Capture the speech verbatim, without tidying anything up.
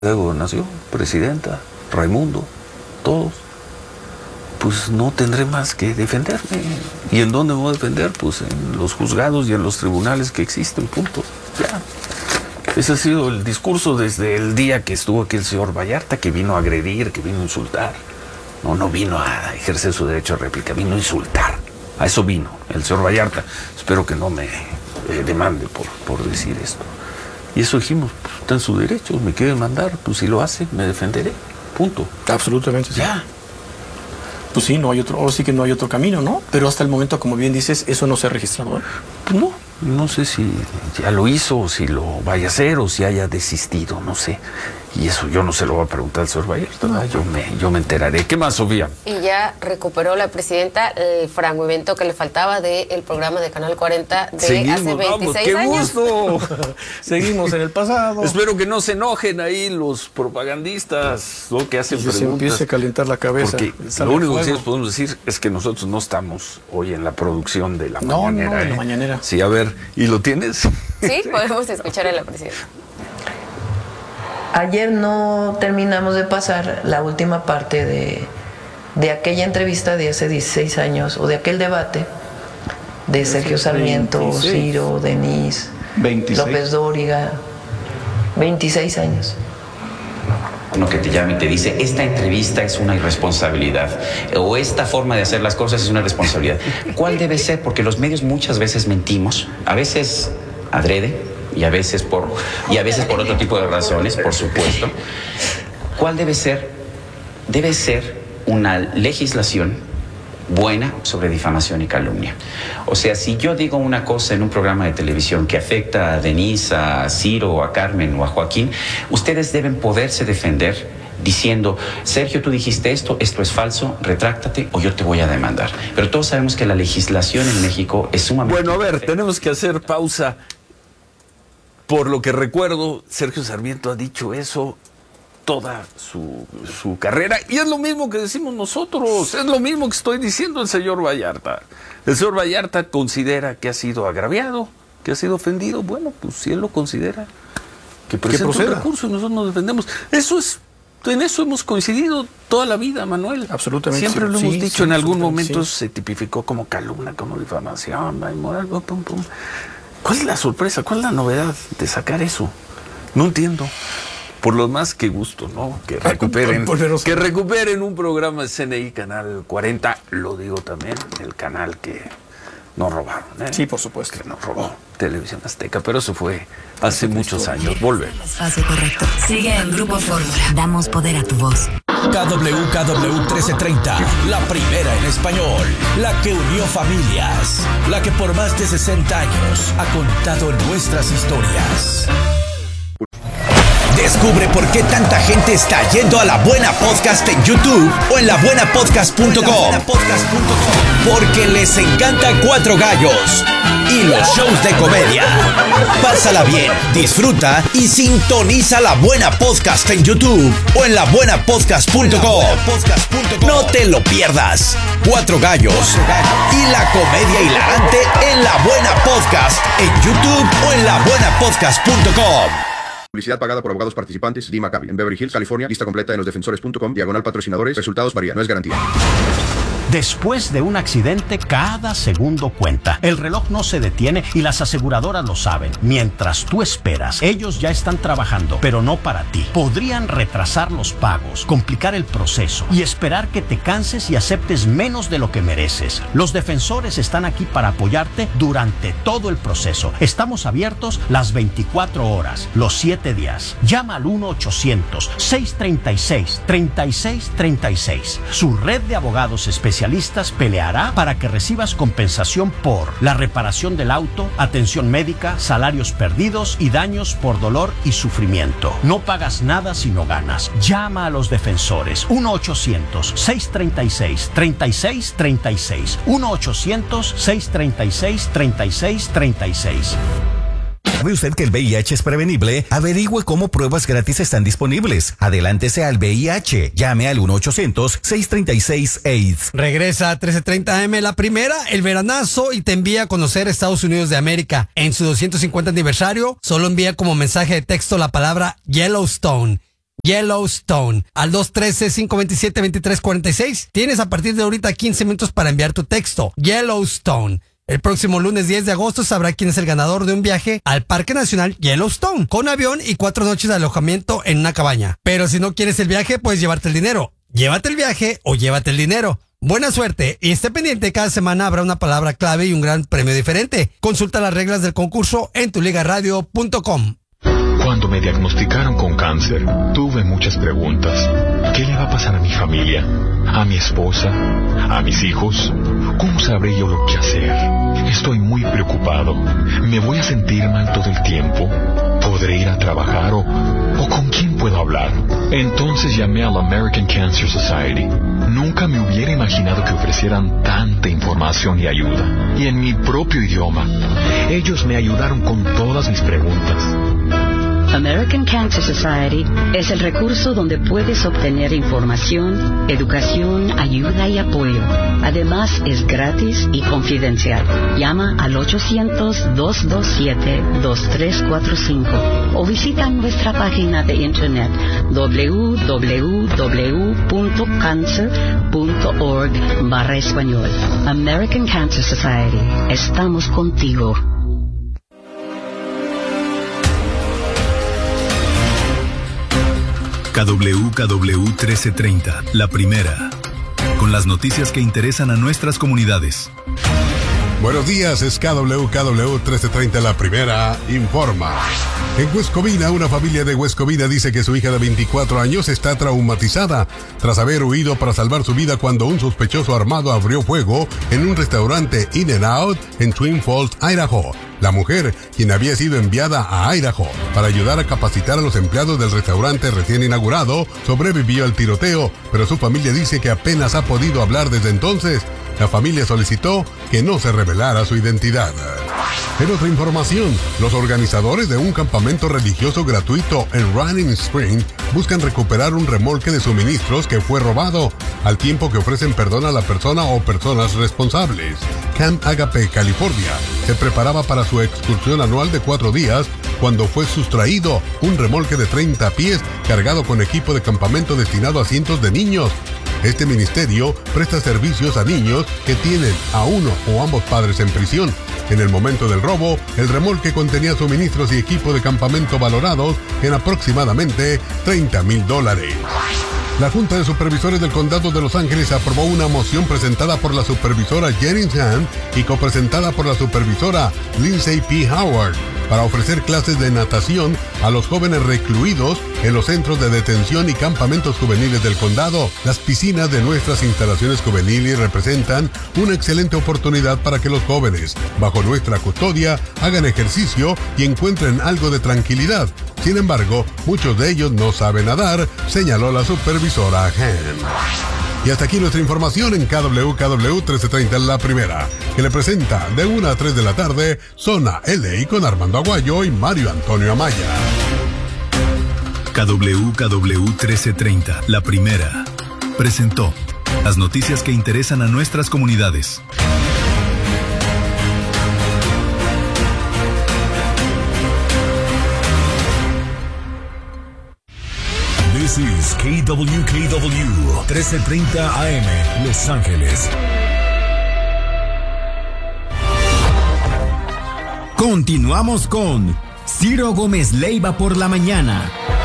de Gobernación, presidenta, Raimundo, todos, pues no tendré más que defenderme. ¿Y en dónde me voy a defender? Pues en los juzgados y en los tribunales que existen, punto. Ya. Ese ha sido el discurso desde el día que estuvo aquí el señor Vallarta, que vino a agredir, que vino a insultar. No, no vino a ejercer su derecho de réplica, vino a insultar. A eso vino el señor Vallarta. Espero que no me eh, demande por, por decir esto. Y eso dijimos, pues, está en su derecho, me quiere demandar, pues si lo hace, me defenderé, punto. Absolutamente, sí. Ya. Pues sí, no hay otro, ahora sí que no hay otro camino, ¿no? Pero hasta el momento, como bien dices, eso no se ha registrado, ¿eh? Pues no, no sé si ya lo hizo, o si lo vaya a hacer, o si haya desistido, no sé. Y eso yo no se lo voy a preguntar al señor Vallarta, no. yo, me, yo me enteraré. ¿Qué más, Sofía? Y ya recuperó la presidenta el fragmento que le faltaba del programa de Canal cuarenta de Seguimos, hace veintiséis vamos, años. ¡Qué gusto! Seguimos en el pasado. Espero que no se enojen ahí los propagandistas, ¿no? Que hacen y preguntas. Se empiece a calentar la cabeza. Porque lo único que sí les podemos decir es que nosotros no estamos hoy en la producción de la no, mañanera. No, en ¿eh? la mañanera. Sí, a ver, ¿y lo tienes? Sí, podemos escuchar a la presidenta. Ayer no terminamos de pasar la última parte de, de aquella entrevista de hace dieciséis años, o de aquel debate de Sergio Sarmiento, veintiséis. Ciro, Denise, veintiséis. López Dóriga, veintiséis años. Uno que te llama y te dice, esta entrevista es una irresponsabilidad, o esta forma de hacer las cosas es una irresponsabilidad. ¿Cuál debe ser? Porque los medios muchas veces mentimos, a veces adrede, y a veces por y a veces por otro tipo de razones, por supuesto. ¿Cuál debe ser? Debe ser una legislación buena sobre difamación y calumnia. O sea, si yo digo una cosa en un programa de televisión que afecta a Denise, a Ciro, a Carmen o a Joaquín, ustedes deben poderse defender diciendo, Sergio, tú dijiste esto, esto es falso, retráctate o yo te voy a demandar. Pero todos sabemos que la legislación en México es sumamente... Bueno, a ver, perfecta. Tenemos que hacer pausa. Por lo que recuerdo, Sergio Sarmiento ha dicho eso toda su, su carrera. Y es lo mismo que decimos nosotros. Es lo mismo que estoy diciendo el señor Vallarta. El señor Vallarta considera que ha sido agraviado, que ha sido ofendido. Bueno, pues si él lo considera, que presente un recurso y nosotros nos defendemos. Eso es, en eso hemos coincidido toda la vida, Manuel. Absolutamente. Siempre sí, lo hemos sí, dicho. Sí, en algún momento sí. se tipificó como calumnia, como difamación, moral, pum, pum. ¿Cuál es la sorpresa? ¿Cuál es la novedad de sacar eso? No entiendo. Por lo más, qué gusto, ¿no? Que recuperen, que recuperen un programa de C N I Canal cuarenta, lo digo también, el canal que nos robaron, ¿eh? Sí, por supuesto. Que nos robó Televisión Azteca, pero eso fue hace muchos años. Volvemos. Espacio correcto. Sigue en Grupo Fórmula. Damos poder a tu voz. K W K W trece treinta, la primera en español, la que unió familias, la que por más de sesenta años ha contado nuestras historias. Descubre por qué tanta gente está yendo a La Buena Podcast en YouTube o en la buena podcast punto com. Porque les encanta Cuatro Gallos y los shows de comedia. Pásala bien, disfruta y sintoniza La Buena Podcast en YouTube o en la buena podcast punto com. No te lo pierdas. Cuatro Gallos y la comedia hilarante en La Buena Podcast en YouTube o en la buena podcast punto com. Publicidad pagada por abogados participantes. D. Maccabi, en Beverly Hills, California. Lista completa en los defensores punto com. Diagonal patrocinadores. Resultados varían. No es garantía. Después de un accidente, cada segundo cuenta. El reloj no se detiene y las aseguradoras lo saben. Mientras tú esperas, ellos ya están trabajando, pero no para ti. Podrían retrasar los pagos, complicar el proceso y esperar que te canses y aceptes menos de lo que mereces. Los defensores están aquí para apoyarte durante todo el proceso. Estamos abiertos las veinticuatro horas, los siete días. Llama al uno ochocientos, seiscientos treinta y seis, treinta y seis treinta y seis. Su red de abogados especialistas peleará para que recibas compensación por la reparación del auto, atención médica, salarios perdidos y daños por dolor y sufrimiento. No pagas nada si no ganas. Llama a los defensores. uno ochocientos, seiscientos treinta y seis, treinta y seis treinta y seis. uno ochocientos, seiscientos treinta y seis, treinta y seis treinta y seis. ¿Sabe usted que el V I H es prevenible? Averigüe cómo pruebas gratis están disponibles. Adelántese al V I H. Llame al uno ochocientos, seiscientos treinta y seis, AIDS. Regresa a trece treinta A M, la primera, el veranazo, y te envía a conocer Estados Unidos de América. En su doscientos cincuenta aniversario, solo envía como mensaje de texto la palabra Yellowstone. Yellowstone. Al dos uno tres, cinco dos siete, dos tres cuatro seis tienes a partir de ahorita quince minutos para enviar tu texto. Yellowstone. El próximo lunes diez de agosto sabrá quién es el ganador de un viaje al Parque Nacional Yellowstone, con avión y cuatro noches de alojamiento en una cabaña. Pero si no quieres el viaje, puedes llevarte el dinero. Llévate el viaje o llévate el dinero. Buena suerte y esté pendiente, cada semana habrá una palabra clave y un gran premio diferente. Consulta las reglas del concurso en tu liga radio punto com. Cuando me diagnosticaron con cáncer, tuve muchas preguntas. ¿Qué le va a pasar a mi familia? ¿A mi esposa? ¿A mis hijos? ¿Cómo sabré yo lo que hacer? Estoy muy preocupado. ¿Me voy a sentir mal todo el tiempo? ¿Podré ir a trabajar o, o con quién puedo hablar? Entonces llamé a la American Cancer Society. Nunca me hubiera imaginado que ofrecieran tanta información y ayuda. Y en mi propio idioma. Ellos me ayudaron con todas mis preguntas. American Cancer Society es el recurso donde puedes obtener información, educación, ayuda y apoyo. Además, es gratis y confidencial. Llama al ochocientos, dos dos siete, dos tres cuatro cinco o visita nuestra página de internet w w w punto cancer punto org barra español. American Cancer Society. Estamos contigo. K W K W trece treinta, la primera, con las noticias que interesan a nuestras comunidades. Buenos días, es K W K W trece treinta, la primera, informa. En West Covina, una familia de West Covina dice que su hija de veinticuatro años está traumatizada tras haber huido para salvar su vida cuando un sospechoso armado abrió fuego en un restaurante In and Out en Twin Falls, Idaho. La mujer, quien había sido enviada a Idaho para ayudar a capacitar a los empleados del restaurante recién inaugurado, sobrevivió al tiroteo, pero su familia dice que apenas ha podido hablar desde entonces. La familia solicitó que no se revelara su identidad. En otra información, los organizadores de un campamento religioso gratuito en Running Spring buscan recuperar un remolque de suministros que fue robado, al tiempo que ofrecen perdón a la persona o personas responsables. Camp Agape, California, se preparaba para su excursión anual de cuatro días cuando fue sustraído un remolque de treinta pies cargado con equipo de campamento destinado a cientos de niños. Este ministerio presta servicios a niños que tienen a uno o ambos padres en prisión. En el momento del robo, el remolque contenía suministros y equipo de campamento valorados en aproximadamente treinta mil dólares. La Junta de Supervisores del Condado de Los Ángeles aprobó una moción presentada por la supervisora Jenny Hand y copresentada por la supervisora Lindsay P. Howard para ofrecer clases de natación a los jóvenes recluidos en los centros de detención y campamentos juveniles del condado. Las piscinas de nuestras instalaciones juveniles representan una excelente oportunidad para que los jóvenes, bajo nuestra custodia, hagan ejercicio y encuentren algo de tranquilidad. Sin embargo, muchos de ellos no saben nadar, señaló la supervisora Hand. Y hasta aquí nuestra información en K W K W trece treinta, la primera, que le presenta de una a tres de la tarde, Zona L A con Armando Aguayo y Mario Antonio Amaya. K W K W trece treinta, la primera, presentó las noticias que interesan a nuestras comunidades. This is K W K W trece treinta A M, Los Ángeles. Continuamos con Ciro Gómez Leiva por la mañana.